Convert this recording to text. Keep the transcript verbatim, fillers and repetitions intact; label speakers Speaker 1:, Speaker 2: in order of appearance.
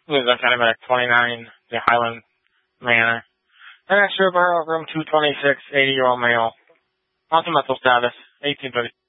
Speaker 1: Lives on Cadillac twenty-nine, the Highland Manor. And extra room two twenty-six, eighty-year-old male. Continental status, eighteen thirty.